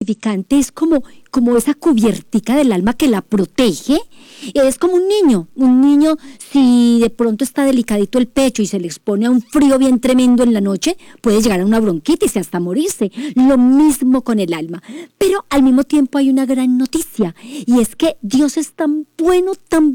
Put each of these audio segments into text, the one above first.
santificante es como esa cubiertica del alma que la protege. Es como un niño si de pronto está delicadito el pecho y se le expone a un frío bien tremendo en la noche, puede llegar a una bronquitis y hasta morirse. Lo mismo con el alma. Pero al mismo tiempo hay una gran noticia, y es que Dios es tan bueno,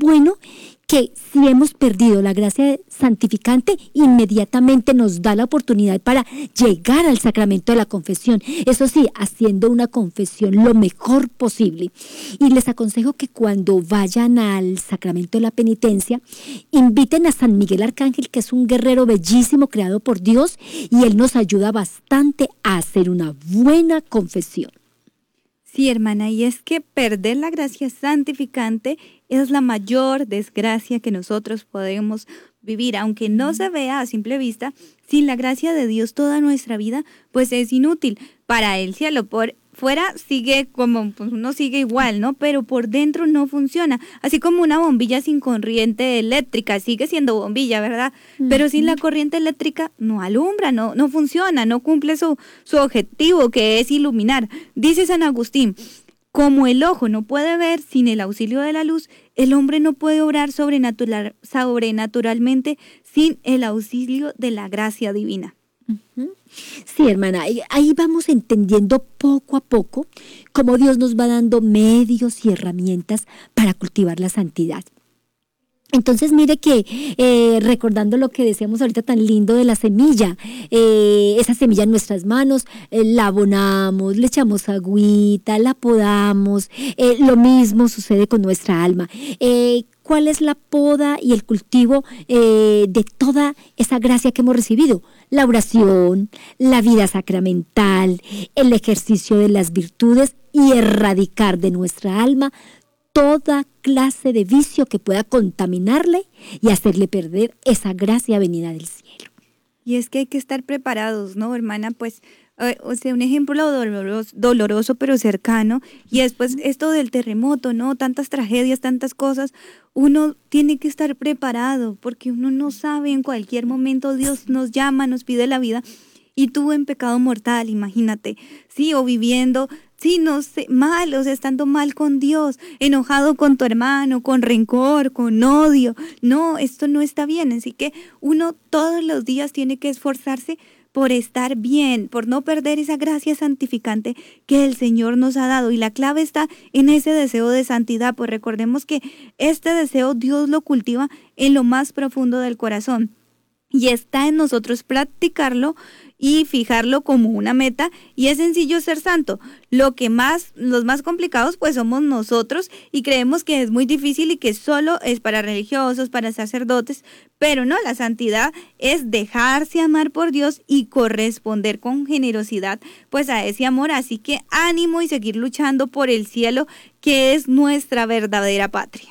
que si hemos perdido la gracia santificante, inmediatamente nos da la oportunidad para llegar al sacramento de la confesión. Eso sí, haciendo una confesión lo mejor posible. Y les aconsejo que cuando vayan al sacramento de la penitencia, inviten a San Miguel Arcángel, que es un guerrero bellísimo creado por Dios, y él nos ayuda bastante a hacer una buena confesión. Sí, hermana, y es que perder la gracia santificante es la mayor desgracia que nosotros podemos vivir, aunque no se vea a simple vista. Sin la gracia de Dios toda nuestra vida pues es inútil. Para el cielo, por fuera sigue como, pues uno sigue igual, ¿no? Pero por dentro no funciona. Así como una bombilla sin corriente eléctrica, sigue siendo bombilla, ¿verdad? Pero sin la corriente eléctrica no alumbra, no funciona, no cumple su objetivo, que es iluminar. Dice San Agustín: como el ojo no puede ver sin el auxilio de la luz, el hombre no puede obrar sobrenaturalmente sin el auxilio de la gracia divina. Sí, hermana, ahí vamos entendiendo poco a poco cómo Dios nos va dando medios y herramientas para cultivar la santidad. Entonces, mire que recordando lo que decíamos ahorita tan lindo de la semilla, esa semilla en nuestras manos, la abonamos, le echamos agüita, la podamos, lo mismo sucede con nuestra alma. ¿Cuál es la poda y el cultivo de toda esa gracia que hemos recibido? La oración, la vida sacramental, el ejercicio de las virtudes y erradicar de nuestra alma toda clase de vicio que pueda contaminarle y hacerle perder esa gracia venida del cielo. Y es que hay que estar preparados, ¿no, hermana? Pues, un ejemplo doloroso pero cercano, y después esto del terremoto, ¿no? Tantas tragedias, tantas cosas, uno tiene que estar preparado, porque uno no sabe, en cualquier momento Dios nos llama, nos pide la vida, y tú en pecado mortal, imagínate, sí, o viviendo, sí, no sé, mal, o sea, estando mal con Dios, enojado con tu hermano, con rencor, con odio. No, esto no está bien, así que uno todos los días tiene que esforzarse por estar bien, por no perder esa gracia santificante que el Señor nos ha dado. Y la clave está en ese deseo de santidad, pues recordemos que este deseo Dios lo cultiva en lo más profundo del corazón. Y está en nosotros practicarlo y fijarlo como una meta, y es sencillo ser santo. Los más complicados pues somos nosotros, y creemos que es muy difícil y que solo es para religiosos, para sacerdotes, pero no, la santidad es dejarse amar por Dios y corresponder con generosidad pues a ese amor. Así que ánimo y seguir luchando por el cielo, que es nuestra verdadera patria.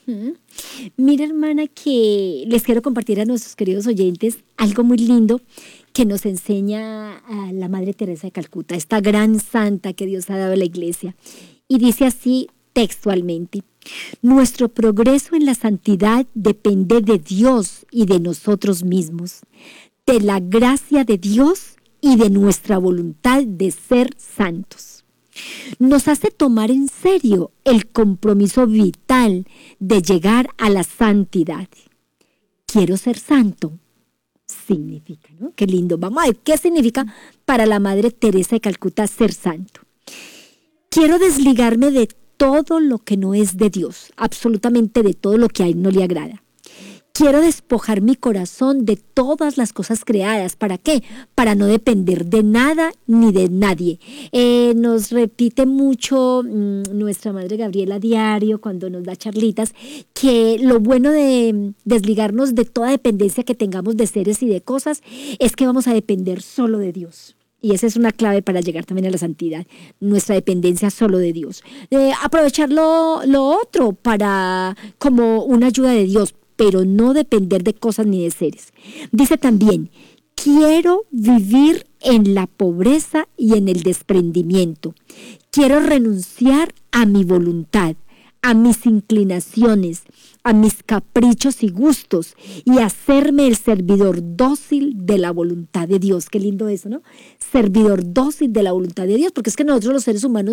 Mira, hermana, que les quiero compartir a nuestros queridos oyentes algo muy lindo que nos enseña a la Madre Teresa de Calcuta, esta gran santa que Dios ha dado a la Iglesia. Y dice así textualmente: nuestro progreso en la santidad depende de Dios y de nosotros mismos, de la gracia de Dios y de nuestra voluntad de ser santos. Nos hace tomar en serio el compromiso vital de llegar a la santidad. Quiero ser santo. Significa, ¿no? Qué lindo. Vamos a ver qué significa para la Madre Teresa de Calcuta ser santo. Quiero desligarme de todo lo que no es de Dios, absolutamente de todo lo que a Él no le agrada. Quiero despojar mi corazón de todas las cosas creadas. ¿Para qué? Para no depender de nada ni de nadie. Nos repite mucho nuestra Madre Gabriela a diario cuando nos da charlitas, que lo bueno de desligarnos de toda dependencia que tengamos de seres y de cosas es que vamos a depender solo de Dios. Y esa es una clave para llegar también a la santidad, nuestra dependencia solo de Dios. Aprovechar lo otro para como una ayuda de Dios, pero no depender de cosas ni de seres. Dice también: quiero vivir en la pobreza y en el desprendimiento. Quiero renunciar a mi voluntad, a mis inclinaciones, a mis caprichos y gustos, y hacerme el servidor dócil de la voluntad de Dios. Qué lindo eso, ¿no? Servidor dócil de la voluntad de Dios, porque es que nosotros los seres humanos